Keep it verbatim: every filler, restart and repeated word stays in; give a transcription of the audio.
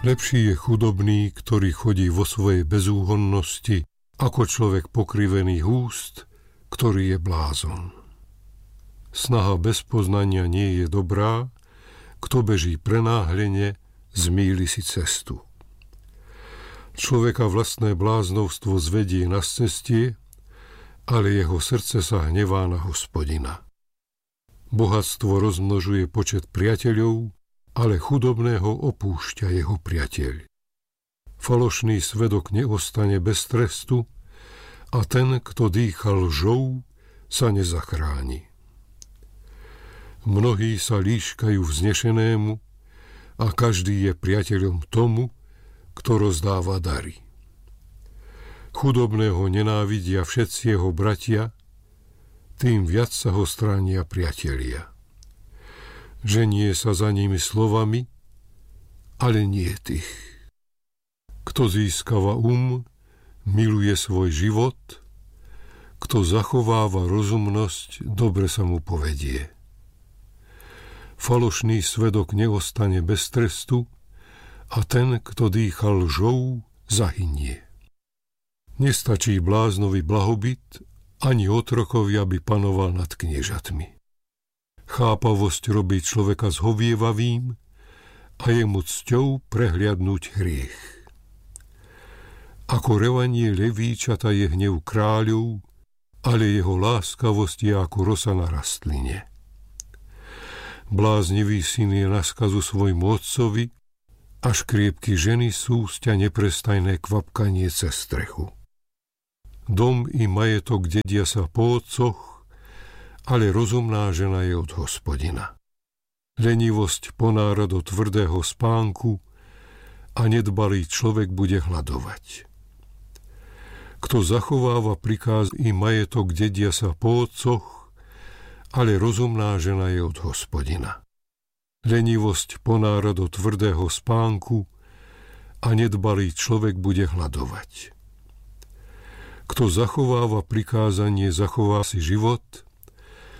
Lepší je chudobný, ktorý chodí vo svojej bezúhonnosti, ako človek pokrivený úst, ktorý je blázon. Snaha bez poznania nie je dobrá, kto beží prenáhlene, zmýli si cestu. Človeka vlastné bláznovstvo zvedie na cestie, ale jeho srdce sa hnevá na Hospodina. Bohatstvo rozmnožuje počet priateľov, ale chudobného opúšťa jeho priateľ. Falošný svedok neostane bez trestu a ten, kto dýcha lžou, sa nezachráni. Mnohí sa líškajú vznešenému a každý je priateľom tomu, kto rozdáva dary. Chudobného nenávidia všetci jeho bratia, tým viac sa ho stránia priatelia. Ženie sa za nimi slovami, ale nie tých. Kto získava um, miluje svoj život, kto zachováva rozumnosť, dobre sa mu povedie. Falošný svedok neostane bez trestu a ten, kto dýcha lžou, zahynie. Nestačí bláznovi blahobyt, ani otrokovi, aby panoval nad kniežatmi. Chápavosť robí človeka zhovievavým a je mu cťou prehliadnúť hriech. Ako revanie levíčata je hnev kráľov, ale jeho láskavosť je ako rosa na rastline. Bláznivý syn je na skazu svojmu otcovi a škriepky ženy sústia neprestajné kvapkanie cez strechu. Dom i majetok dedia sa po otcoch, ale rozumná žena je od Hospodina. Lenivosť ponára do tvrdého spánku a nedbalý človek bude hladovať. Kto zachováva prikáz i majetok dedia sa po otcoch, ale rozumná žena je od Hospodina. Lenivosť ponára do tvrdého spánku a nedbalý človek bude hladovať. Kto zachováva prikázanie, zachová si život,